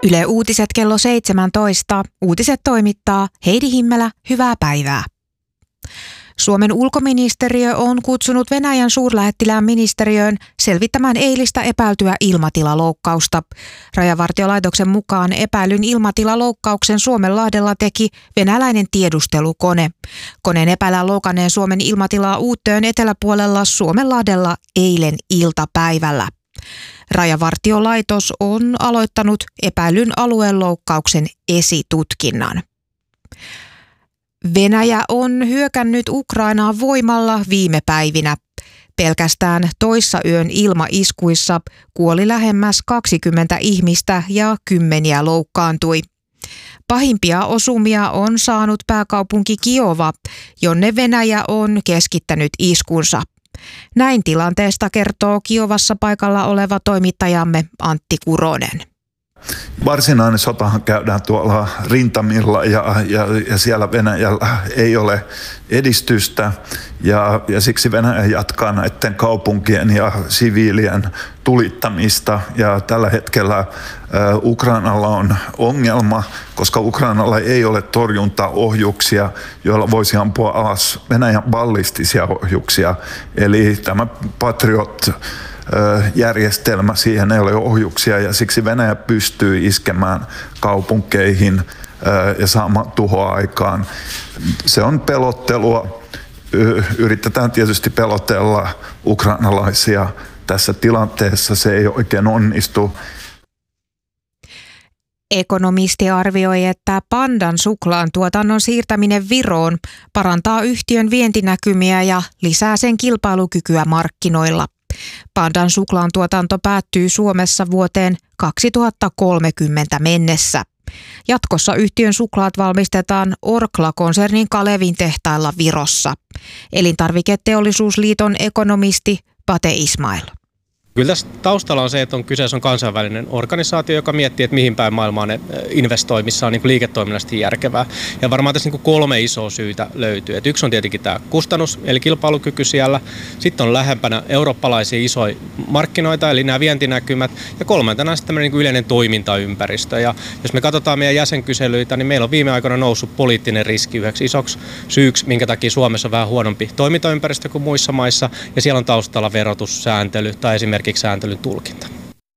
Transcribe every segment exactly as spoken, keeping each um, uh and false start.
Yle Uutiset kello seitsemäntoista. Uutiset toimittaa Heidi Himmelä. Hyvää päivää. Suomen ulkoministeriö on kutsunut Venäjän suurlähettilään ministeriöön selvittämään eilistä epäiltyä ilmatilaloukkausta. Rajavartiolaitoksen mukaan epäilyn ilmatilaloukkauksen Suomenlahdella teki venäläinen tiedustelukone. Koneen epäillään loukanneen Suomen ilmatilaa Uuttöön eteläpuolella Suomenlahdella eilen iltapäivällä. Rajavartiolaitos on aloittanut epäilyn alueen loukkauksen esitutkinnan. Venäjä on hyökännyt Ukrainaa voimalla viime päivinä. Pelkästään toissa yön ilmaiskuissa kuoli lähemmäs kaksikymmentä ihmistä ja kymmeniä loukkaantui. Pahimpia osumia on saanut pääkaupunki Kiova, jonne Venäjä on keskittänyt iskunsa. Näin tilanteesta kertoo Kiovassa paikalla oleva toimittajamme Antti Kuronen. Varsinainen sotahan käydään tuolla rintamilla ja, ja, ja siellä Venäjällä ei ole edistystä ja, ja siksi Venäjä jatkaa näiden kaupunkien ja siviilien tulittamista ja tällä hetkellä ä, Ukrainalla on ongelma, koska Ukrainalla ei ole torjuntaohjuksia, joilla voisi ampua alas Venäjän ballistisia ohjuksia, eli tämä Patriot järjestelmä, siihen ei ole ohjuksia ja siksi Venäjä pystyy iskemään kaupunkeihin ja saamaan tuhoa aikaan. Se on pelottelua. Yritetään tietysti pelotella ukrainalaisia tässä tilanteessa. Se ei oikein onnistu. Ekonomisti arvioi, että Pandan suklaan tuotannon siirtäminen Viroon parantaa yhtiön vientinäkymiä ja lisää sen kilpailukykyä markkinoilla. Pandan suklaan tuotanto päättyy Suomessa vuoteen kaksituhattakolmekymmentä mennessä. Jatkossa yhtiön suklaat valmistetaan Orkla-konsernin Kalevin tehtailla Virossa. Elintarviketeollisuusliiton ekonomisti Pate Ismail. Kyllä tässä taustalla on se, että on kyseessä on kansainvälinen organisaatio, joka miettii, että mihin päin maailmaa ne investoi, missä on niin kuin liiketoiminnallisesti järkevää. Ja varmaan tässä niin kuin kolme isoa syytä löytyy. Et yksi on tietenkin tämä kustannus, eli kilpailukyky siellä. Sitten on lähempänä eurooppalaisia isoja markkinoita, eli nämä vientinäkymät. Ja kolmantena sitten tämmöinen niin kuin yleinen toimintaympäristö. Ja jos me katsotaan meidän jäsenkyselyitä, niin meillä on viime aikoina noussut poliittinen riski yhdeksi isoksi syyksi, minkä takia Suomessa on vähän huonompi toimintaympäristö kuin muissa maissa. Ja siellä on taustalla verotussääntely tai esimerkiksi sääntelyn tulkinta.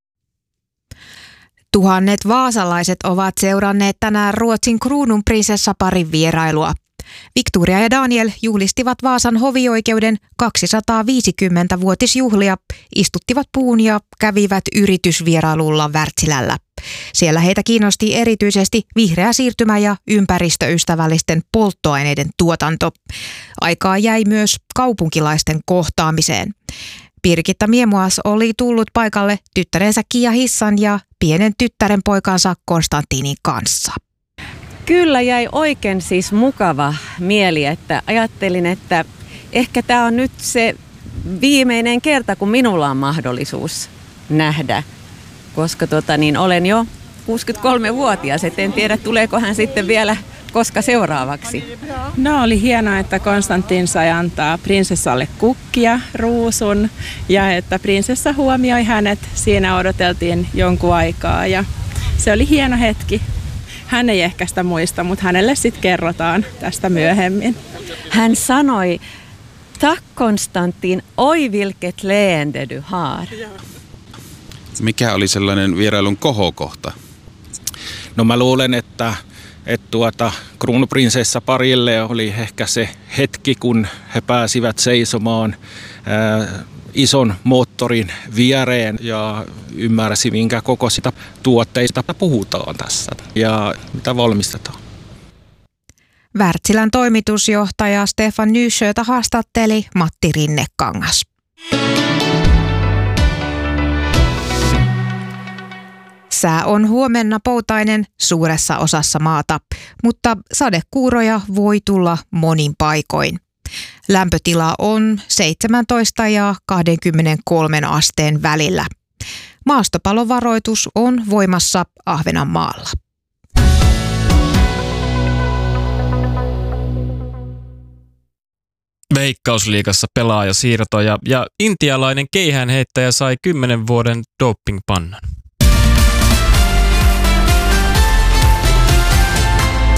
Tuhannet vaasalaiset ovat seuranneet tänään Ruotsin kruununprinsessaparin vierailua. Victoria ja Daniel juhlistivat Vaasan hovioikeuden kaksisataaviisikymmentävuotisjuhlia, istuttivat puun ja kävivät yritysvierailulla Wärtsilällä. Siellä heitä kiinnosti erityisesti vihreä siirtymä ja ympäristöystävällisten polttoaineiden tuotanto. Aikaa jäi myös kaupunkilaisten kohtaamiseen. Birgitta Miemuas oli tullut paikalle tyttärensä Kia Hissan ja pienen tyttären poikansa Konstantinin kanssa. Kyllä jäi oikein siis mukava mieli, että ajattelin, että ehkä tämä on nyt se viimeinen kerta, kun minulla on mahdollisuus nähdä, koska tota, niin olen jo kuusikymmentäkolmevuotias, et en tiedä tuleeko hän sitten vielä koska seuraavaksi. No oli hienoa, että Konstantin sai antaa prinsessalle kukkia, ruusun ja että prinsessa huomioi hänet. Siinä odoteltiin jonkun aikaa ja se oli hieno hetki. Hän ei ehkä sitä muista, mutta hänelle sitten kerrotaan tästä myöhemmin. Hän sanoi, tack Konstantin, oi vilket leende du har. Mikä oli sellainen vierailun kohokohta? No mä luulen, että että tuota, kruunuprinsessa parille oli ehkä se hetki, kun he pääsivät seisomaan ää, ison moottorin viereen ja ymmärsi, minkä koko sitä tuotteista puhutaan tässä ja mitä valmistetaan. Wärtsilän toimitusjohtaja Stefan Nysjötä haastatteli Matti Rinnekangas. Sää on huomenna poutainen suuressa osassa maata, mutta sadekuuroja voi tulla monin paikoin. Lämpötila on seitsemäntoista ja kaksikymmentäkolme asteen välillä. Maastopalovaroitus on voimassa Ahvenanmaalla. Veikkausliigassa pelaajasiirtoja ja intialainen keihäänheittäjä sai kymmenen vuoden dopingpannan.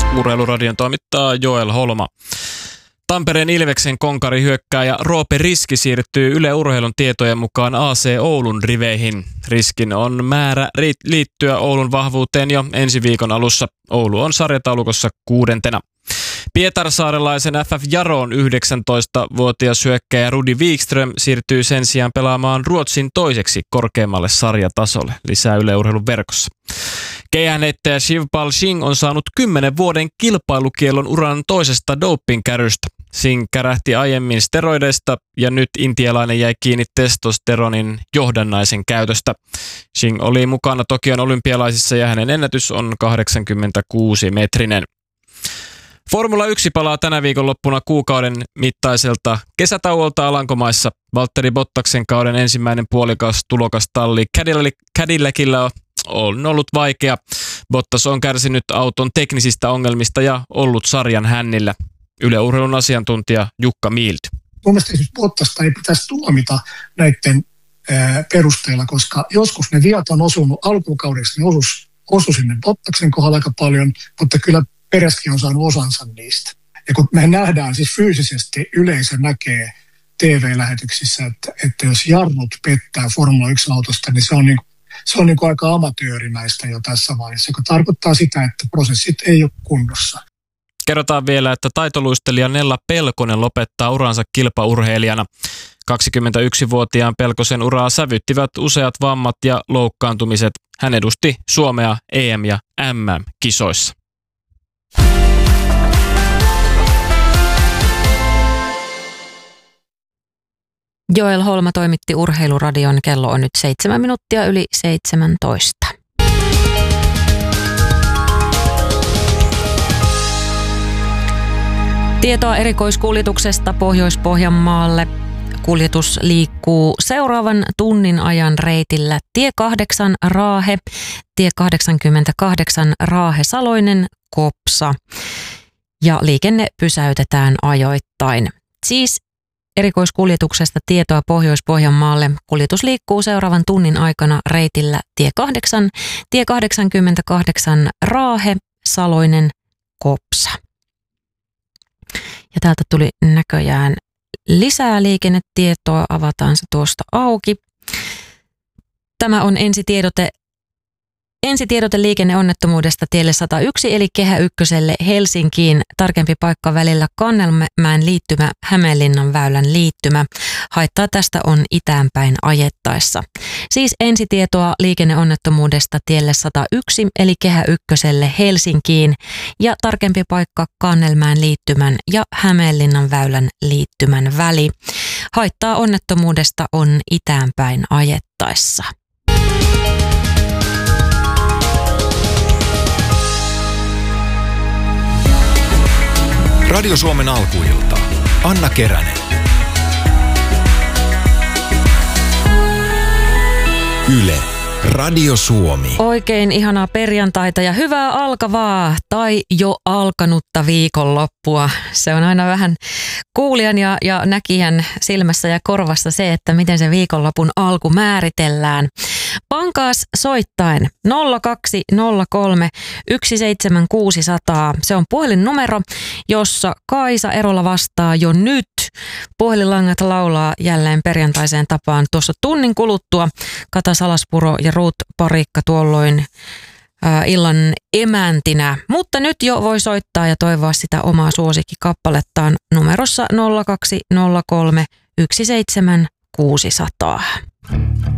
Urheiluradion toimittaa Joel Holma. Tampereen Ilveksen konkarihyökkääjä Roope Riski siirtyy Yle Urheilun tietojen mukaan A C Oulun riveihin. Riskin on määrä liittyä Oulun vahvuuteen jo ensi viikon alussa. Oulu on sarjataulukossa kuudentena. Pietarsaarelaisen F F Jaroon yhdeksäntoistavuotias hyökkääjä Rudi Wikström siirtyy sen sijaan pelaamaan Ruotsin toiseksi korkeammalle sarjatasolle. Lisää Yle Urheilun verkossa. Keihäänheittäjä Shivpal Singh on saanut kymmenen vuoden kilpailukiellon uran toisesta dopingkärystä. Singh kärähti aiemmin steroideista ja nyt intialainen jäi kiinni testosteronin johdannaisen käytöstä. Singh oli mukana Tokion olympialaisissa ja hänen ennätys on kahdeksankymmentäkuusi metrinen. Formula yksi palaa tänä viikonloppuna kuukauden mittaiselta kesätauolta Alankomaissa. Valtteri Bottaksen kauden ensimmäinen puolikas tulokastalli Cadillacilla on ollut vaikea. Bottas on kärsinyt auton teknisistä ongelmista ja ollut sarjan hännillä. Yle Urheilun asiantuntija Jukka Miilty. Mun mielestä esimerkiksi Bottasta ei pitäisi tuomita näiden ää, perusteella, koska joskus ne viat on osunut alkukaudeksi, ne osus, osu sinne Bottaksen kohdalla aika paljon, mutta kyllä Pereskin on saanut osansa niistä. Ja kun me nähdään siis fyysisesti, yleisö näkee T V-lähetyksissä, että, että jos jarrut pettää Formula yksi-autosta, niin se on, niin, se on niin kuin aika amatöörimäistä jo tässä vaiheessa, joka tarkoittaa sitä, että prosessit ei ole kunnossa. Kerrotaan vielä, että taitoluistelija Nella Pelkonen lopettaa uransa kilpaurheilijana. kaksikymmentäyksivuotiaan Pelkosen uraa sävyttivät useat vammat ja loukkaantumiset. Hän edusti Suomea E M- ja M M-kisoissa. Joel Holma toimitti Urheiluradion. Kello on nyt seitsemän minuuttia yli seitsemäntoista. Tietoa erikoiskuljetuksesta Pohjois-Pohjanmaalle. Kuljetus liikkuu seuraavan tunnin ajan reitillä tie kahdeksan Raahe, tie kahdeksankymmentäkahdeksan Raahe Saloinen Kopsa ja liikenne pysäytetään ajoittain. Siis erikoiskuljetuksesta tietoa Pohjois-Pohjanmaalle. Kuljetus liikkuu seuraavan tunnin aikana reitillä tie kahdeksan, tie kahdeksankymmentäkahdeksan Raahe Saloinen Kopsa. Ja täältä tuli näköjään lisää liikennetietoa, avataan se tuosta auki. Tämä on ensitiedote, ensitiedote liikenneonnettomuudesta tielle sata yksi eli Kehä Ykköselle Helsinkiin. Tarkempi paikka välillä Kannelmäen liittymä, Hämeenlinnan väylän liittymä. Haittaa tästä on itäänpäin ajettaessa. Siis ensitietoa liikenneonnettomuudesta tielle sata yksi eli Kehä Ykköselle Helsinkiin ja tarkempi paikka Kannelmäen liittymän ja Hämeenlinnan väylän liittymän väli. Haittaa onnettomuudesta on itäänpäin ajettaessa. Radio Suomen alkuilta. Anna Keränen. Yle. Radio Suomi. Oikein ihanaa perjantaita ja hyvää alkavaa tai jo alkanutta viikonloppua. Se on aina vähän kuulijan ja, ja näkijän silmässä ja korvassa se, että miten se viikonlopun alku määritellään. Pankaas soittain nolla kaksi nolla kolme yksi seitsemän kuusi nolla nolla. Se on puhelinnumero, jossa Kaisa Erola vastaa jo nyt. Puhelinlangat laulaa jälleen perjantaiseen tapaan tuossa tunnin kuluttua. Kata Salaspuro ja Ruut Parikka tuolloin ää, illan emäntinä. Mutta nyt jo voi soittaa ja toivoa sitä omaa suosikkikappalettaan numerossa nolla kaksi nolla kolme yksi seitsemän kuusi nolla nolla.